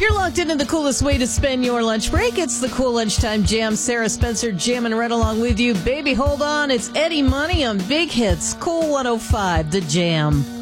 You're locked into the coolest way to spend your lunch break. It's the Cool Lunchtime Jam. Sarah Spencer jamming right along with you. Baby, hold on. It's Eddie Money on Big Hits. Cool 105, The Jam.